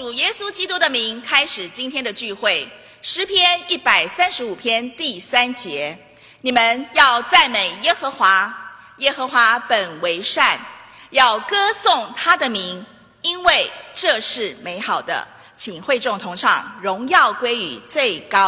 主耶稣基督的名开始今天的聚会。诗篇135篇第3节，你们要赞美耶和华，耶和华本为善，要歌颂他的名，因为这是美好的。请会众同唱，荣耀归于最高